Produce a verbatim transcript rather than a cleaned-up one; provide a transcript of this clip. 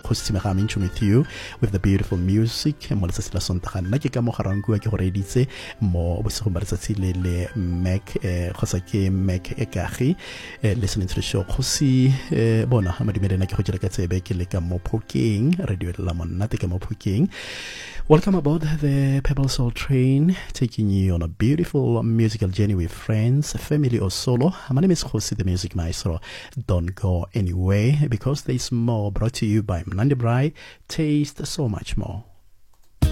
Kgosi Tshimega with you with the beautiful music mo letsatsi la Sontaga. Nna ke ka mo garankua ke go reditse mo bosigong ba letsatsi le le Mac kgotsa ke Mac Ekagi listening to the show. Kgosi bona madimele na ke go dira ka tsebe ke le ka mo Phokeng radio la monate ka mo Phokeng. Welcome aboard the Pebble Soul train, taking you on a beautiful musical journey with friends, family or solo. My name is Kgosi, the Music Maestro. Don't go anywhere because there's more, brought to you by Mnandi Brai. Taste so much more.